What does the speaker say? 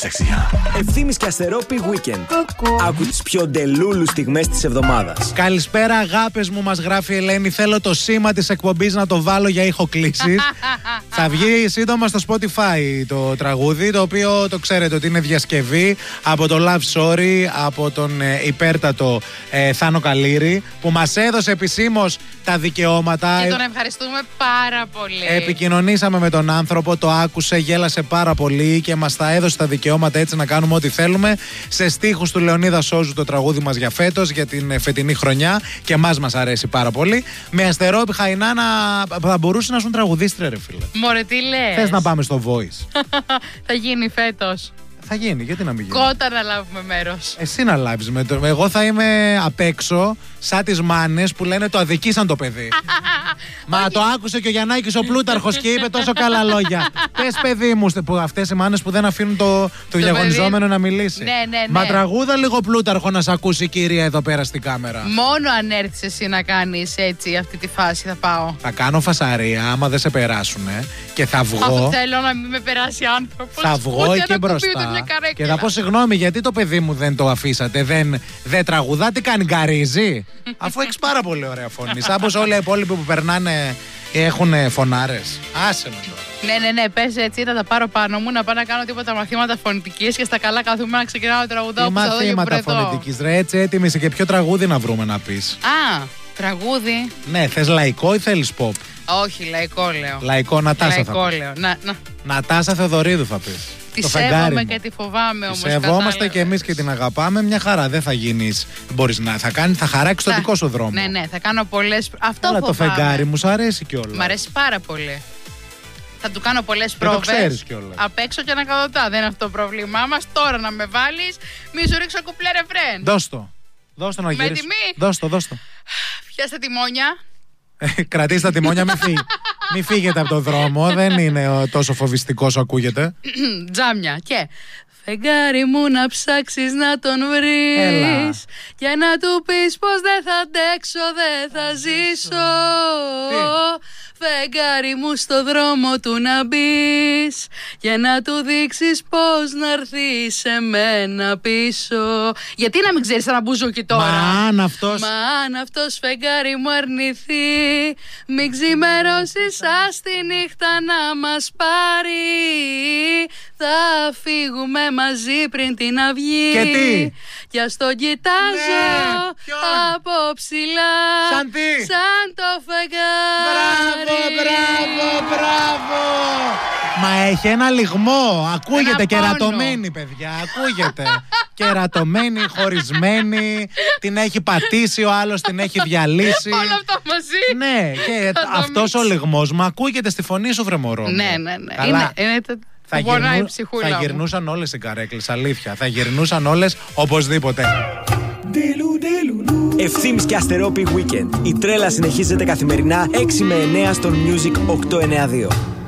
Ευθύμης και Αστερόπη Weekend. Άκου τις πιο ντελούλου στιγμές της εβδομάδας. Καλησπέρα, αγάπες μου, μας γράφει η Ελένη. Θέλω το σήμα της εκπομπής να το βάλω για ηχοκλήσεις. Θα βγει σύντομα στο Spotify το τραγούδι, το οποίο το ξέρετε ότι είναι διασκευή από το Love Story, από τον υπέρτατο Θάνο Καλήρη, που μας έδωσε επισήμως τα δικαιώματα. Και τον ευχαριστούμε πάρα πολύ. Επικοινωνήσαμε με τον άνθρωπο, το άκουσε, γέλασε πάρα πολύ και μας τα έδωσε τα δικαιώματα έτσι να κάνουμε ό,τι θέλουμε. Σε στίχους του Λεωνίδα Σόζου το τραγούδι μας για φέτος, για την φετινή χρονιά, και μας αρέσει πάρα πολύ. Με Αστερόπη Χαϊνάνα θα μπορούσε να σου τραγουδίστρια, ρε φίλε. Μωρέ, τι λες? Θες να πάμε στο Voice? Θα γίνει φέτος. Θα γίνει, γιατί να μην γίνει? Κότα να λάβουμε μέρος. Εσύ να λάβεις μέτρο. Εγώ θα είμαι απ' έξω, σαν τις μάνες που λένε το αδικήσαν το παιδί. Μα το άκουσε και ο Γιαννάκης ο Πλούταρχος και είπε τόσο καλά λόγια. Πες, παιδί μου, που αυτές οι μάνες που δεν αφήνουν το διαγωνιζόμενο να μιλήσει. Ναι. Μα τραγούδα λίγο Πλούταρχο να σ' ακούσει η κυρία εδώ πέρα στην κάμερα. Μόνο αν έρθεις εσύ να κάνεις έτσι αυτή τη φάση θα πάω. Θα κάνω φασαρία άμα δεν σε περάσουνε και θα βγω. Θέλω να μην με περάσει άνθρωπος. Θα βγω εκεί μπροστά και θα πω συγγνώμη, γιατί το παιδί μου δεν το αφήσατε, δεν τραγουδά, τι κάνει, γκαρίζει? Αφού έχεις πάρα πολύ ωραία φωνή. Σαν πως όλοι οι υπόλοιποι που περνάνε έχουν φωνάρες. Άσε με τώρα. Ναι, πες έτσι, θα τα πάρω πάνω μου να πάω να κάνω τίποτα μαθήματα φωνητικής και στα καλά καθούμε να ξεκινάω να τραγουδάω που θα δω και που μαθήματα φωνητικής, ρε, έτσι έτοιμη είσαι, και ποιο τραγούδι να βρούμε να πεις? Α, τραγούδι. Ναι, θες λαϊκό ή θέλεις pop? Όχι, λαϊκό λέω. Λαϊκό, Νατάσα λαϊκό θα πεις. λέω. Νατάσα Θεοδωρίδου θα πεις. Τη σέβομαι και τη φοβάμαι όμως. Τη σεβόμαστε και εμείς και την αγαπάμε. Μια χαρά, δεν θα γίνεις. Μπορείς να θα χαράξεις το δικό σου δρόμο. Ναι, θα κάνω πολλές. Αυτό αλλά φοβάμαι. το φεγγάρι μου σ' αρέσει κιόλας. Μ' αρέσει πάρα πολύ. Θα του κάνω πολλές πρόβες. Το ξέρεις κιόλας. Απ' έξω και ανακαδοτά. Δεν είναι αυτό το πρόβλημά μας. Τώρα να με βάλεις, μη σου ρίξω κουπλέ ρεφρέν. Δώσ' το να γυρίσεις. Με τιμή. Δώσ' το. Πιάστε τιμόνια. Κρατήστε τα τιμόνια, μην φύγετε από το δρόμο. Δεν είναι τόσο φοβιστικό όσο ακούγεται. Τζάμια. Και φεγγάρι μου να ψάξεις να τον βρεις και να του πεις πως δεν θα αντέξω, δεν θα ζήσω. Φεγγάρι μου στο δρόμο του να μπεις και να του δείξεις πως να έρθει σε μένα πίσω. Γιατί να μην ξέρεις ένα μπουζούκι τώρα? Μα αν αυτός φεγγάρι μου αρνηθεί, μην ξημερώσεις ας τη νύχτα να μας πάρει. Θα φύγουμε μαζί πριν την αυγή. Και τι? Κι ας το κοιτάζω από ψηλά. Σαν το φεγγάρι. Μπράβο. Μα έχει ένα λιγμό. Ακούγεται κερατωμένη, παιδιά. Ακούγεται κερατωμένη, χωρισμένη. Την έχει πατήσει, ο άλλος την έχει διαλύσει. Όλα αυτά μαζί. Ναι, και αυτός ο λιγμός μα ακούγεται στη φωνή σου, βρε μωρό. Ναι. Καλά. Θα γυρνούσαν όλες οι καρέκλες, αλήθεια. Θα γυρνούσαν όλες οπωσδήποτε. Ευθύμης και Αστερόπη Weekend. Η τρέλα συνεχίζεται καθημερινά 6 με 9 στο Music 892.